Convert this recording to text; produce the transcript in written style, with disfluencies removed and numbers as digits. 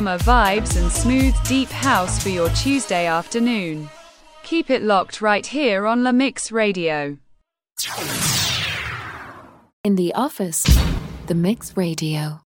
vibes and smooth, deep house for your Tuesday afternoon. Keep it locked right here on La Mix Radio. In the office, The Mix Radio.